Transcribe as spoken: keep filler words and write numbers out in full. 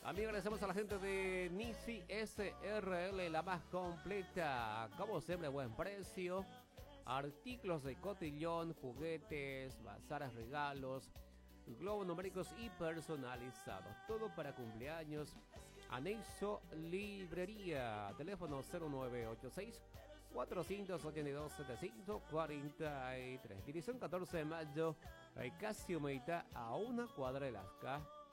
Amigos, agradecemos a la gente de Nisi S R L, la más completa. Como siempre, buen precio. Artículos de cotillón, juguetes, bazares, regalos, globos numéricos y personalizados. Todo para cumpleaños. Anexo Librería. Teléfono cero nueve ocho seis, cuatrocientos ochenta y dos, setecientos cuarenta y tres. Dirección catorce de mayo. Casi Humedita, a una cuadra de Lasca.